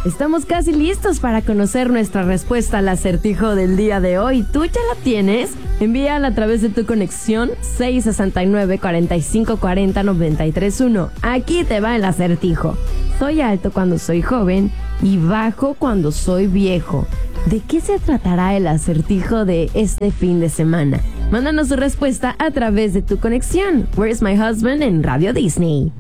Estamos casi listos para conocer nuestra respuesta al acertijo del día de hoy. ¿Tú ya la tienes? Envíala a través de tu conexión 669-4540-931. Aquí te va el acertijo. Soy alto cuando soy joven y bajo cuando soy viejo. ¿De qué se tratará el acertijo de este fin de semana? Mándanos tu respuesta a través de tu conexión. Where's My Husband en Radio Disney.